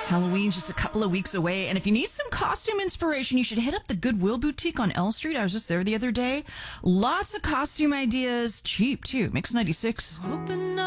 Halloween's just a couple of weeks away, and if you need some costume inspiration, you should hit up the Goodwill Boutique on L Street. I was just there the other day. Lots of costume ideas, cheap too. Mix 96. Open up.